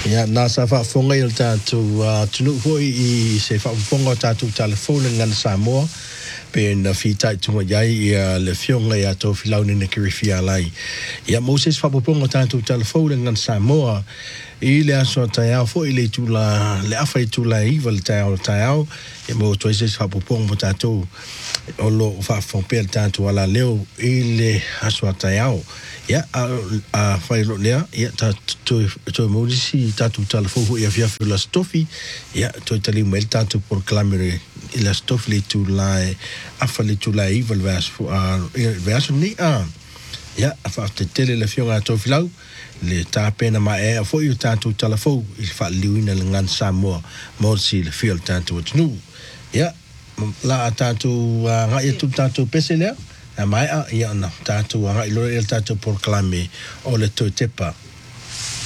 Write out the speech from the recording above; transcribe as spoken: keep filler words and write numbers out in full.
Ya nasa fa fonga il tatu tunu foi I se fa fonga tatu telefone ngan Samoa pe na fita tu yai ia le fionga ia to filau ni ne kirifia lai ya Moses fa fonga tatu telefone ngan Samoa I le aso taya foi le tula le afa tula ival taya taya e mo to se fa fonga tatu o lo fa fon pe tatu ala leo I le aso taya ya a fai lo lea ya ta to to mo si tatu telefone ia via la stofi ya to tali mel tatu por clamere la stof le tu la afa le tu la ival vas fu a vas ni a ya afa te tele le fiona to filau le ta pena ma e fo yu tatu telefone I fa liwina le ngan Samoa mo si le fiel tatu nu ya la tatu nga ya tu tatu pesele a mai a ia na tatu nga ilo el tatu por clame o le to tepa